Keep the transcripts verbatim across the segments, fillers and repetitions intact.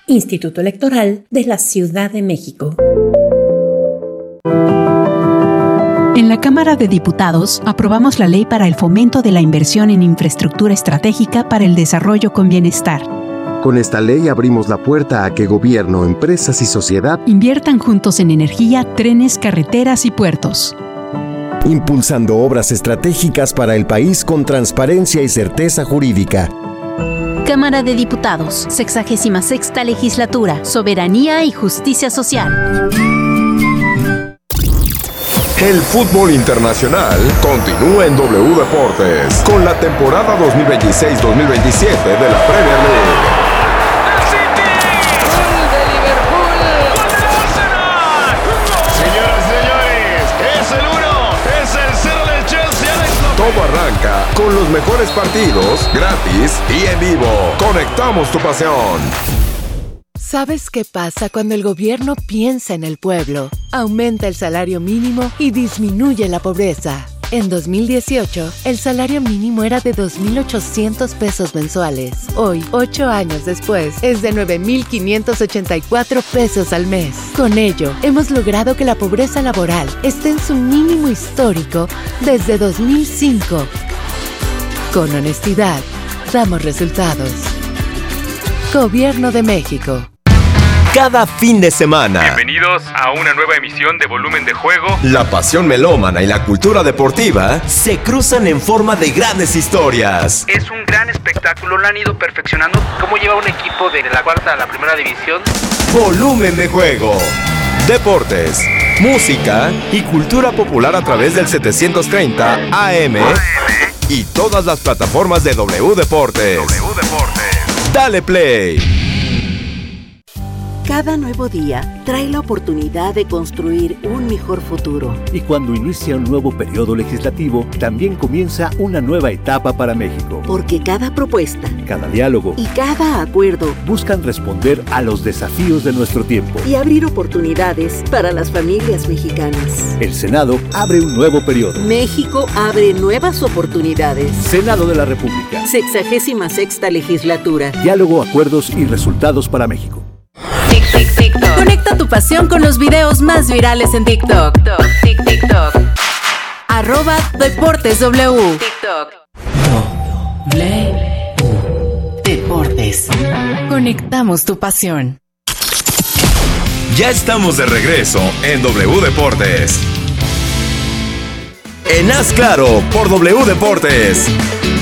Instituto Electoral de la Ciudad de México. En la Cámara de Diputados aprobamos la ley para el fomento de la inversión en infraestructura estratégica para el desarrollo con bienestar. Con esta ley abrimos la puerta a que gobierno, empresas y sociedad inviertan juntos en energía, trenes, carreteras y puertos. Impulsando obras estratégicas para el país con transparencia y certeza jurídica. Cámara de Diputados, sexagésima sexta Legislatura, Soberanía y Justicia Social. El fútbol internacional continúa en W Deportes con la temporada dos mil veintiséis dos mil veintisiete de la Premier League. Todo arranca con los mejores partidos, gratis y en vivo. Conectamos tu pasión. ¿Sabes qué pasa cuando el gobierno piensa en el pueblo? Aumenta el salario mínimo y disminuye la pobreza. En dos mil dieciocho, el salario mínimo era de dos mil ochocientos pesos mensuales. Hoy, ocho años después, es de nueve mil quinientos ochenta y cuatro pesos al mes. Con ello, hemos logrado que la pobreza laboral esté en su mínimo histórico desde dos mil cinco. Con honestidad, damos resultados. Gobierno de México. Cada fin de semana. Bienvenidos a una nueva emisión de Volumen de Juego. La pasión melómana y la cultura deportiva se cruzan en forma de grandes historias. Es un gran espectáculo, lo han ido perfeccionando. ¿Cómo lleva un equipo de la cuarta a la primera división? Volumen de Juego. Deportes, música y cultura popular a través del setecientos treinta A M y todas las plataformas de W Deportes. W Deportes. Dale play. Cada nuevo día trae la oportunidad de construir un mejor futuro. Y cuando inicia un nuevo periodo legislativo, también comienza una nueva etapa para México. Porque cada propuesta, cada diálogo y cada acuerdo buscan responder a los desafíos de nuestro tiempo y abrir oportunidades para las familias mexicanas. El Senado abre un nuevo periodo. México abre nuevas oportunidades. Senado de la República. Sexagésima sexta Legislatura. Diálogo, acuerdos y resultados para México. TikTok. Conecta tu pasión con los videos más virales en TikTok. TikTok. TikTok. Arroba Deportes W. TikTok. W Deportes. Conectamos tu pasión. Ya estamos de regreso en W Deportes. En Haz Claro por W Deportes.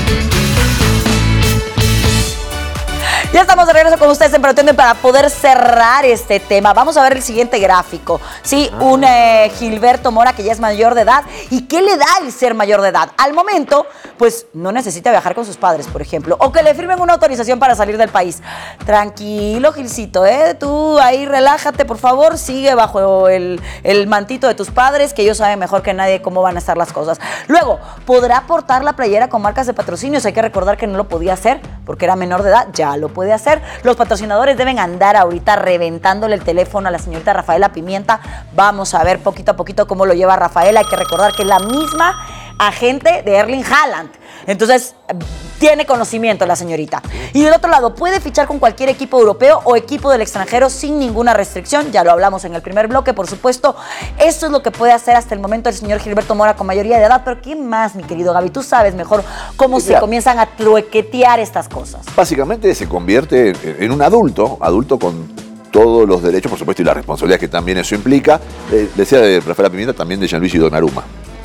Ya estamos de regreso con ustedes en Peloteando para poder cerrar este tema. Vamos a ver el siguiente gráfico. Sí, un eh, Gilberto Mora que ya es mayor de edad. ¿Y qué le da el ser mayor de edad? Al momento, pues no necesita viajar con sus padres, por ejemplo, o que le firmen una autorización para salir del país. Tranquilo, Gilcito, ¿eh? Tú ahí relájate, por favor. Sigue bajo el, el mantito de tus padres, que ellos saben mejor que nadie cómo van a estar las cosas. Luego, podrá portar la playera con marcas de patrocinios. Hay que recordar que no lo podía hacer porque era menor de edad. Ya lo puede hacer. Los patrocinadores deben andar ahorita reventándole el teléfono a la señorita Rafaela Pimienta. Vamos a ver poquito a poquito cómo lo lleva Rafaela. Hay que recordar que es la misma agente de Erling Haaland. Entonces, tiene conocimiento la señorita. Y del otro lado, puede fichar con cualquier equipo europeo o equipo del extranjero sin ninguna restricción. Ya lo hablamos en el primer bloque, por supuesto. Esto es lo que puede hacer hasta el momento el señor Gilberto Mora con mayoría de edad. Pero ¿qué más, mi querido Gaby? Tú sabes mejor cómo sí, se claro. comienzan a truequetear estas cosas. Básicamente se convierte en un adulto, adulto con todos los derechos, por supuesto, y las responsabilidades que también eso implica. Eh, decía de Rafaela Pimienta, también de Gianluigi Donnarumma.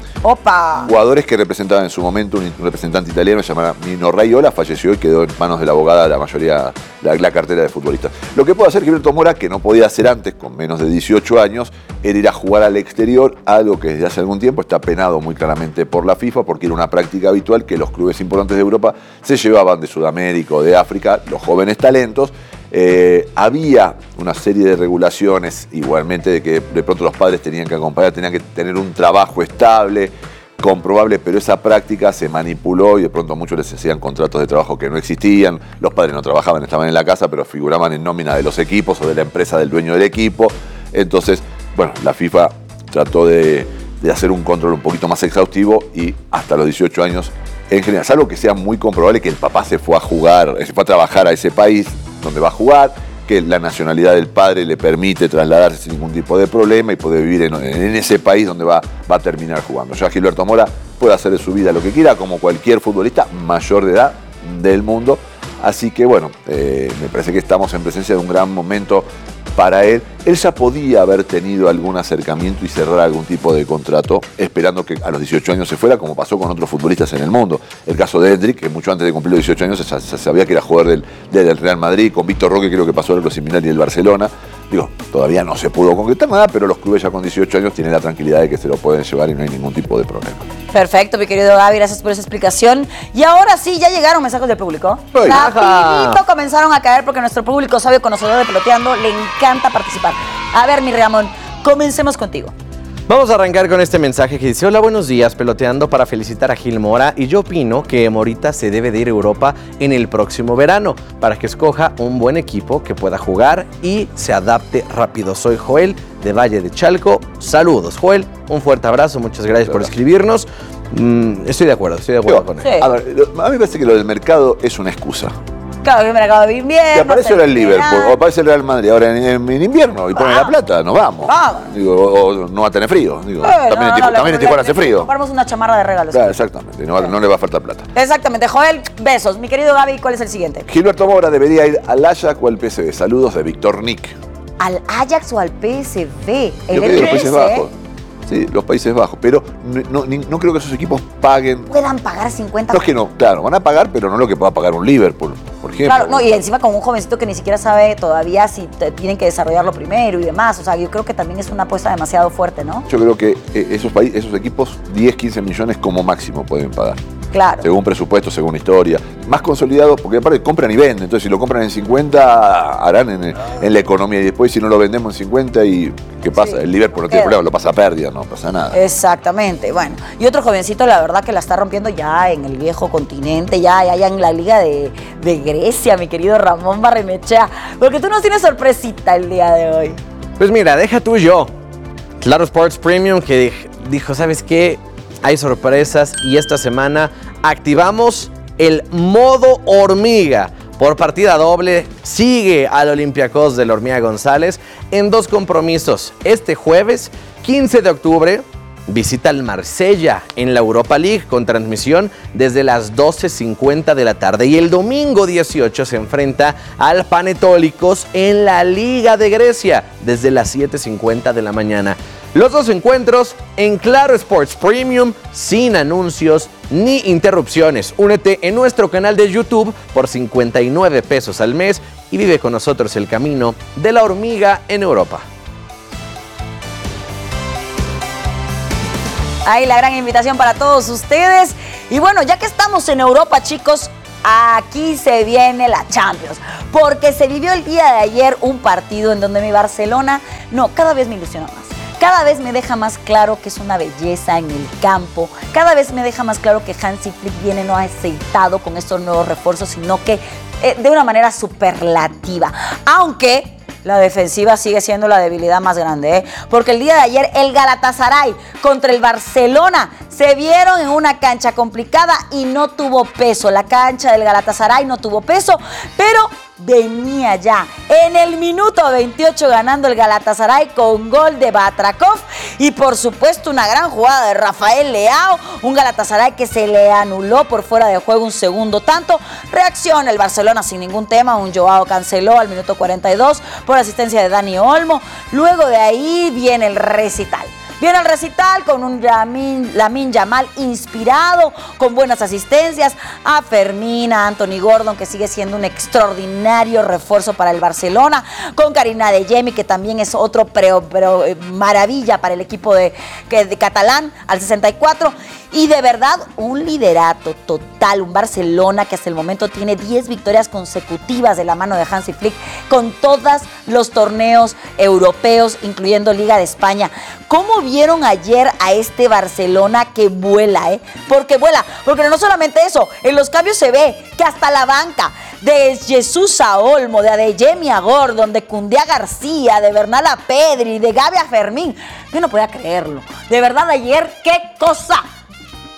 Opa. Jugadores que representaban en su momento un representante italiano llamado Mino Raiola, falleció y quedó en manos de la abogada la mayoría, la, la cartera de futbolistas. Lo que puede hacer Gilberto Mora, que no podía hacer antes, con menos de dieciocho años, era ir a jugar al exterior, algo que desde hace algún tiempo está penado muy claramente por la FIFA, porque era una práctica habitual que los clubes importantes de Europa se llevaban de Sudamérica o de África los jóvenes talentos. Eh, había una serie de regulaciones, igualmente, de que de pronto los padres tenían que acompañar, tenían que tener un trabajo estable, comprobable, pero esa práctica se manipuló y de pronto muchos les hacían contratos de trabajo que no existían. Los padres no trabajaban, estaban en la casa, pero figuraban en nómina de los equipos o de la empresa del dueño del equipo. Entonces, bueno, la FIFA trató de, de hacer un control un poquito más exhaustivo y hasta los dieciocho años, en general, salvo que sea muy comprobable que el papá se fue a jugar, se fue a trabajar a ese país donde va a jugar, que la nacionalidad del padre le permite trasladarse sin ningún tipo de problema y poder vivir en, en ese país donde va, va a terminar jugando. Ya Gilberto Mora puede hacer de su vida lo que quiera, como cualquier futbolista mayor de edad del mundo. Así que bueno, eh, me parece que estamos en presencia de un gran momento para él. Él ya podía haber tenido algún acercamiento y cerrar algún tipo de contrato, esperando que a los dieciocho años se fuera, como pasó con otros futbolistas en el mundo. El caso de Hendrik, que mucho antes de cumplir los dieciocho años se, se sabía que era jugador del, del Real Madrid. Con Víctor Roque creo que pasó algo similar y el Barcelona. Digo, todavía no se pudo concretar nada, pero los clubes ya con dieciocho años tienen la tranquilidad de que se lo pueden llevar y no hay ningún tipo de problema. Perfecto, mi querido Gaby, gracias por esa explicación. Y ahora sí, ya llegaron mensajes del público. Ay. Rapidito comenzaron a caer porque nuestro público sabio conocedor de Peloteando le encanta participar. A ver, mi Ramón, comencemos contigo. Vamos a arrancar con este mensaje que dice: hola, buenos días, Peloteando para felicitar a Gil Mora, y yo opino que Morita se debe de ir a Europa en el próximo verano para que escoja un buen equipo que pueda jugar y se adapte rápido. Soy Joel de Valle de Chalco. Saludos, Joel, un fuerte abrazo, muchas gracias por escribirnos. Mm, estoy de acuerdo, estoy de acuerdo con él. Sí. A ver, a mí me parece que lo del mercado es una excusa. Claro, que me acabo de invierno. Y aparece ahora el Liverpool, o aparece el Real Madrid ahora en, en, en invierno y ponen la plata, nos vamos. Vamos. Digo, o, o no va a tener frío. Digo, Bueno, también en, no, no, también en Tijuana hace frío. Compramos una chamarra de regalos. Claro, exactamente, no, no le va a faltar plata. Exactamente, Joel, besos. Mi querido Gaby, ¿cuál es el siguiente? Gilberto Mora debería ir al Ajax o al P S V. Saludos de Víctor Nick. ¿Al Ajax o al P S V? Yo El creo que los Países M S, Bajos. Sí, los Países Bajos. Pero no, no, no creo que esos equipos paguen. Puedan pagar cincuenta. No es que no, claro, van a pagar, pero no lo que pueda pagar un Liverpool, por ejemplo. Claro, no, y encima con un jovencito que ni siquiera sabe todavía si te- tienen que desarrollarlo primero y demás. O sea, yo creo que también es una apuesta demasiado fuerte, ¿no? Yo creo que eh, esos, países, esos equipos diez, quince millones como máximo pueden pagar. Claro. Según presupuesto, según historia. Más consolidados, porque aparte compran y venden. Entonces, si lo compran en cincuenta, harán en, en la economía. Y después, si no lo vendemos en cincuenta, ¿y qué pasa? Sí. El Liverpool no tiene problema, lo pasa a pérdida, no pasa nada. Exactamente, bueno. Y otro jovencito, la verdad, que la está rompiendo ya en el viejo continente, ya, ya, ya en la liga de, de Grecia, mi querido Ramón Barrenechea. Porque tú nos tienes sorpresita el día de hoy. Pues mira, deja tú y yo. Claro Sports Premium que dij- dijo, ¿sabes qué? Hay sorpresas y esta semana activamos el modo hormiga. Por partida doble, sigue al Olympiacos del Hormiga González en dos compromisos. Este jueves, quince de octubre, visita al Marsella en la Europa League con transmisión desde las doce cincuenta de la tarde. Y el domingo dieciocho se enfrenta al Panetólicos en la Liga de Grecia desde las siete cincuenta de la mañana. Los dos encuentros en Claro Sports Premium, sin anuncios ni interrupciones. Únete en nuestro canal de YouTube por cincuenta y nueve pesos al mes y vive con nosotros el camino de la hormiga en Europa. Ahí la gran invitación para todos ustedes. Y bueno, ya que estamos en Europa, chicos, aquí se viene la Champions. Porque se vivió el día de ayer un partido en donde mi Barcelona, no, cada vez me ilusiona más. Cada vez me deja más claro que es una belleza en el campo. Cada vez me deja más claro que Hansi Flick viene no aceitado con estos nuevos refuerzos, sino que eh, de una manera superlativa. Aunque la defensiva sigue siendo la debilidad más grande, ¿eh? Porque el día de ayer el Galatasaray contra el Barcelona se vieron en una cancha complicada y no tuvo peso. La cancha del Galatasaray no tuvo peso, pero venía ya en el minuto veintiocho ganando el Galatasaray con gol de Batrakov y por supuesto una gran jugada de Rafael Leao, un Galatasaray que se le anuló por fuera de juego un segundo tanto. Reacciona el Barcelona sin ningún tema, un Joao Canceló al minuto cuarenta y dos por asistencia de Dani Olmo. Luego de ahí viene el recital. Viene el recital con un Lamine, Lamine Yamal inspirado, con buenas asistencias, a Fermín, a Anthony Gordon, que sigue siendo un extraordinario refuerzo para el Barcelona, con Karina Adeyemi, que también es otro pero, pero, eh, maravilla para el equipo de, que, de catalán, al sesenta y cuatro. Y de verdad, un liderato total, un Barcelona que hasta el momento tiene diez victorias consecutivas de la mano de Hansi Flick, con todos los torneos europeos, incluyendo Liga de España. ¿Cómo vieron ayer a este Barcelona que vuela, eh? Porque vuela, porque no solamente eso, en los cambios se ve que hasta la banca, de Jesús a Olmo, de Adeyemi a Gordon, de Koundé a García, de Bernal a Pedri, de Gavi a Fermín, yo no podía creerlo. De verdad, ayer, qué cosa.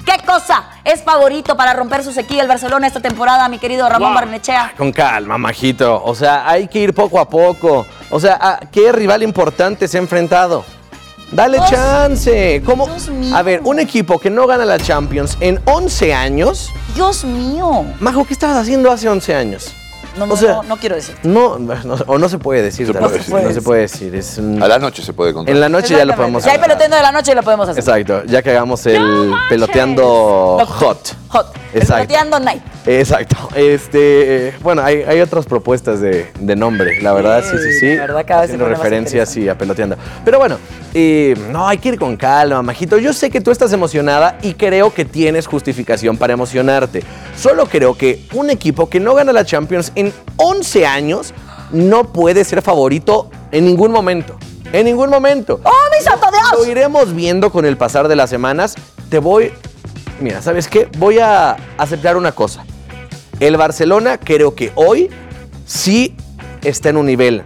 ¿Qué cosa es favorito para romper su sequía el Barcelona esta temporada, mi querido Ramón Wow. Barnechea? Con calma, majito. O sea, hay que ir poco a poco. O sea, ¿a qué rival importante se ha enfrentado? Dale Dios, chance. ¿Cómo? Dios mío. A ver, un equipo que no gana la Champions en once años. Dios mío. Majo, ¿qué estabas haciendo hace once años? No, no, O sea, no, no quiero decir. No, no, o no se puede decir. Se tal puede vez. decir. No se puede decir. Es un- A la noche se puede contar. En la noche ya lo podemos Ya hay hacer. peloteando de la noche y lo podemos hacer. Exacto, ya que hagamos el peloteando No, hot. Hot. El Exacto. peloteando night. Exacto. Este, eh, bueno, hay, hay otras propuestas de, de nombre, la verdad, sí, sí, sí. La verdad, cada vez se Haciendo pone más referencias, sí, a peloteando. Pero bueno, eh, no, hay que ir con calma, majito. Yo sé que tú estás emocionada y creo que tienes justificación para emocionarte. Solo creo que un equipo que no gana la Champions en once años no puede ser favorito en ningún momento. En ningún momento. ¡Oh, mi santo Dios! Lo iremos viendo con el pasar de las semanas. Te voy... Mira, ¿sabes qué? Voy a aceptar una cosa. El Barcelona creo que hoy sí está en un nivel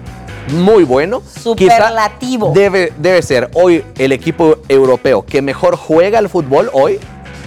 muy bueno. Superlativo. Quizá Debe, debe ser hoy el equipo europeo que mejor juega al fútbol hoy.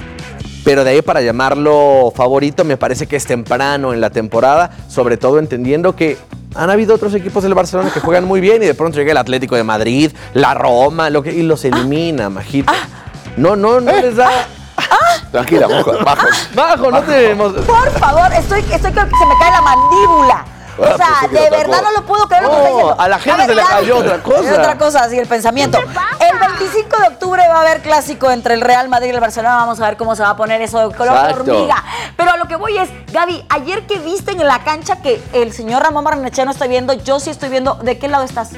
Pero de ahí para llamarlo favorito me parece que es temprano en la temporada. Sobre todo entendiendo que han habido otros equipos del Barcelona que juegan muy bien y de pronto llega el Atlético de Madrid, la Roma, lo que, y los elimina, majito. No, no, no les da... Tranquila, bajo. Bajo, bajo no te... emo- Por favor, estoy, estoy creo que se me cae la mandíbula. Bueno, O sea, pensé que era de otra verdad cosa. no lo puedo creer lo que No, está diciendo. a la gente ver, se le Gaby, cayó otra cosa. es otra cosa, así el pensamiento. El veinticinco de octubre va a haber clásico entre el Real Madrid y el Barcelona. Vamos a ver cómo se va a poner eso de color de Exacto. hormiga. Pero a lo que voy es, Gaby, ayer que viste en la cancha que el señor Ramón Barnechea no está viendo, yo sí estoy viendo. ¿De qué lado estás?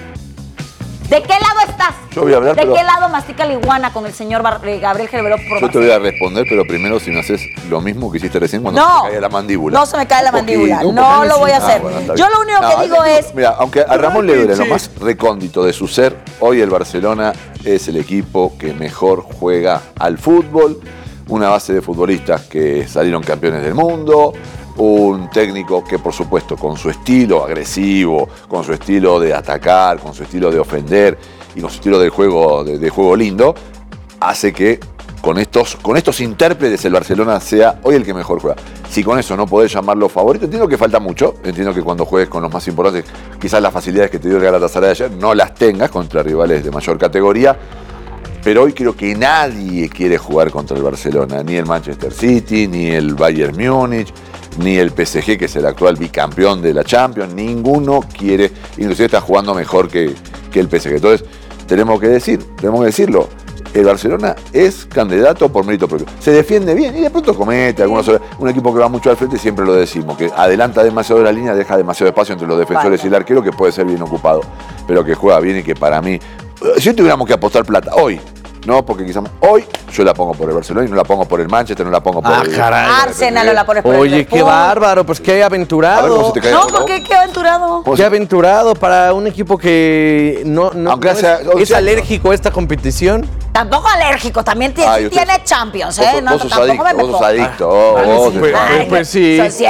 ¿De qué lado estás? Yo voy a hablar, ¿De pero- qué lado mastica la iguana con el señor Bar- eh, Gabriel Gerberó por Yo te voy a responder, pero primero si me haces lo mismo que hiciste recién cuando No. se me cae la mandíbula. No se me cae la Un poquito, mandíbula. un No poquito. lo voy a Ah, hacer. bueno, está Yo bien. lo único No, que digo es... Mira, aunque a Ramón le duele lo más recóndito de su ser, hoy el Barcelona es el equipo que mejor juega al fútbol. Una base de futbolistas que salieron campeones del mundo. Un técnico que, por supuesto, con su estilo agresivo, con su estilo de atacar, con su estilo de ofender y con su estilo de juego, de, de juego lindo, hace que con estos, con estos intérpretes el Barcelona sea hoy el que mejor juega. Si con eso no podés llamarlo favorito, entiendo que falta mucho, entiendo que cuando juegues con los más importantes, quizás las facilidades que te dio el Galatasaray ayer no las tengas contra rivales de mayor categoría, pero hoy creo que nadie quiere jugar contra el Barcelona, ni el Manchester City, ni el Bayern Múnich, ni el P S G, que es el actual bicampeón de la Champions, ninguno quiere, inclusive está jugando mejor que, que el P S G. Entonces, tenemos que decir, tenemos que decirlo, el Barcelona es candidato por mérito propio. Se defiende bien y de pronto comete algunos errores. Un equipo que va mucho al frente, siempre lo decimos, que adelanta demasiado la línea, deja demasiado espacio entre los defensores Vale. y el arquero, que puede ser bien ocupado, pero que juega bien y que para mí, si tuviéramos que apostar plata hoy, no, porque quizás hoy yo la pongo por el Barcelona y no la pongo por el Manchester, no la pongo por Ah, el... caray. Arsenal no la pones por el Oye, qué Liverpool. bárbaro, pues qué A ver aventurado. cómo se te cae No, la ¿por boca. qué? ¿Qué aventurado? Qué aventurado para un equipo que no, no, Aunque no sea- es, o es sea, alérgico a esta competición. Tampoco alérgico, también tiene, Ay, sí usted- tiene Champions, Vos, ¿eh? sos- No, vos sos tampoco adicto, me vos sos pongo. adicto. vos- Ah, vos- sí, pues, Ay, pues sí. soy